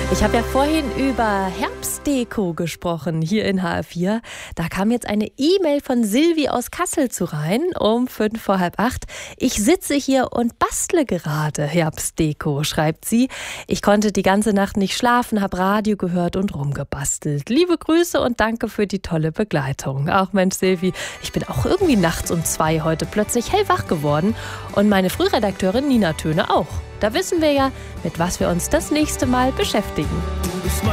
Ich habe ja vorhin über Herbstdeko gesprochen hier in HR4. Da kam jetzt eine E-Mail von Silvi aus Kassel zu rein um 7:55. Ich sitze hier und bastle gerade Herbstdeko, schreibt sie. Ich konnte die ganze Nacht nicht schlafen, habe Radio gehört und rumgebastelt. Liebe Grüße und danke für die tolle Begleitung. Ach Mensch, Silvi, ich bin auch irgendwie nachts um 2 heute plötzlich hellwach geworden. Und meine Frühredakteurin Nina Töne auch. Da wissen wir ja, mit was wir uns das nächste Mal beschäftigen.